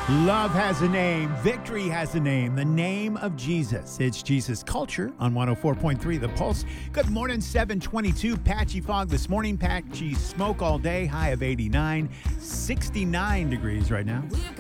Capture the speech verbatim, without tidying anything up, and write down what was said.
Love has a name. Victory has a name. The name of Jesus. It's Jesus Culture on one oh four point three The Pulse. Good morning, seven twenty-two. Patchy fog this morning. Patchy smoke all day. High of eighty-nine. sixty-nine degrees right now.